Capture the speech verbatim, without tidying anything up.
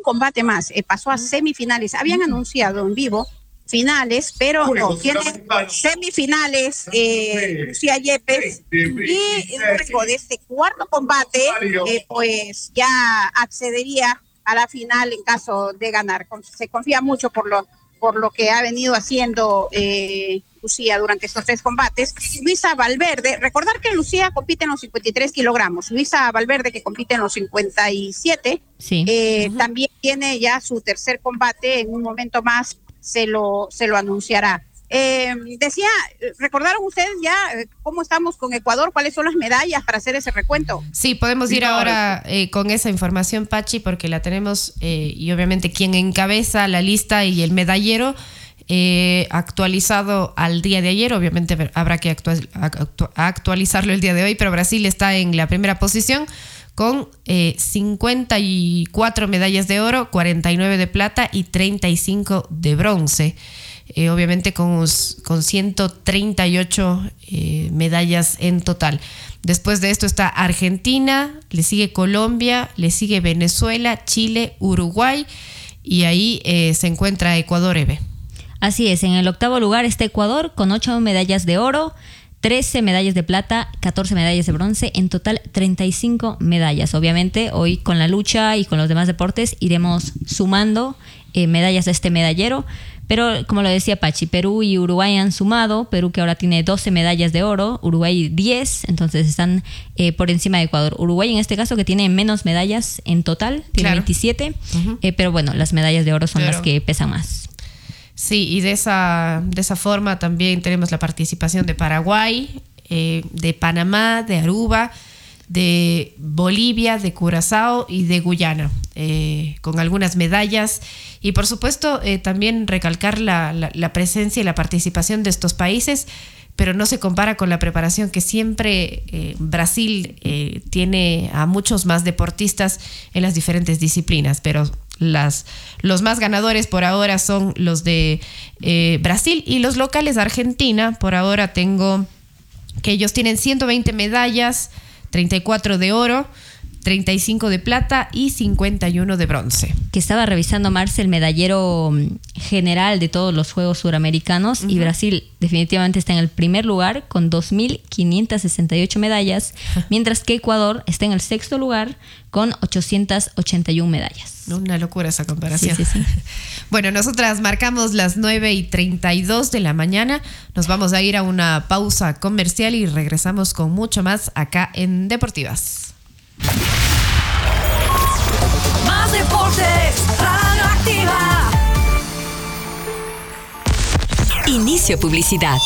combate más, eh, pasó a semifinales. Habían anunciado en vivo finales, pero no, tiene semifinales eh, Lucía Yepes, y luego de este cuarto combate, eh, pues ya accedería a la final en caso de ganar. Se confía mucho por lo, por lo que ha venido haciendo eh, Lucía durante estos tres combates. Luisa Valverde, recordar que Lucía compite en los cincuenta y tres kilogramos, Luisa Valverde, que compite en los cincuenta y siete, sí. eh, uh-huh. también tiene ya su tercer combate, en un momento más se lo, se lo anunciará. Eh, decía, ¿recordaron ustedes ya cómo estamos con Ecuador? ¿Cuáles son las medallas para hacer ese recuento? Sí, podemos ir ahora eh, con esa información, Pachi, porque la tenemos, eh, y obviamente quien encabeza la lista y el medallero eh, actualizado al día de ayer, obviamente habrá que actual, actu, actualizarlo el día de hoy, pero Brasil está en la primera posición con eh, cincuenta y cuatro medallas de oro, cuarenta y nueve de plata y treinta y cinco de bronce. Eh, obviamente con, con ciento treinta y ocho eh, medallas en total. Después de esto está Argentina, le sigue Colombia, le sigue Venezuela, Chile, Uruguay, y ahí eh, se encuentra Ecuador, Eve. Así es, en el octavo lugar está Ecuador con ocho medallas de oro, trece medallas de plata, catorce medallas de bronce, en total treinta y cinco medallas. Obviamente hoy con la lucha y con los demás deportes iremos sumando eh, medallas a este medallero, pero como lo decía Pachi, Perú y Uruguay han sumado, Perú que ahora tiene doce medallas de oro, Uruguay diez, entonces están eh, por encima de Ecuador. Uruguay en este caso que tiene menos medallas en total, tiene claro. veintisiete, uh-huh. eh, pero bueno, las medallas de oro son claro. las que pesan más. Sí, y de esa, de esa forma también tenemos la participación de Paraguay, eh, de Panamá, de Aruba, de Bolivia, de Curazao y de Guyana, eh, con algunas medallas. Y por supuesto eh, también recalcar la, la, la presencia y la participación de estos países, pero no se compara con la preparación que siempre eh, Brasil eh, tiene a muchos más deportistas en las diferentes disciplinas, pero las, los más ganadores por ahora son los de eh, Brasil, y los locales de Argentina. Por ahora tengo que ellos tienen ciento veinte medallas, treinta y cuatro de oro, treinta y cinco de plata y cincuenta y uno de bronce. Que estaba revisando, Marce, el medallero general de todos los Juegos Suramericanos, uh-huh. y Brasil definitivamente está en el primer lugar con dos mil quinientas sesenta y ocho medallas, mientras que Ecuador está en el sexto lugar con ochocientas ochenta y una medallas. Una locura esa comparación. Sí, sí, sí. Bueno, nosotras marcamos las nueve y treinta y dos de la mañana. Nos vamos a ir a una pausa comercial y regresamos con mucho más acá en Deportivas. Más deportes, Radio Activa. Inicio publicidad.